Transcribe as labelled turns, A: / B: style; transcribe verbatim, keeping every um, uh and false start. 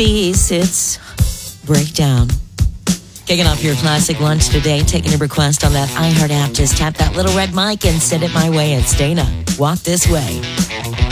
A: Bees, it's Breakdown. Kicking off your classic lunch today, taking a request on that iHeart app. Just tap that little red mic and send it my way. It's Dana. Walk this way.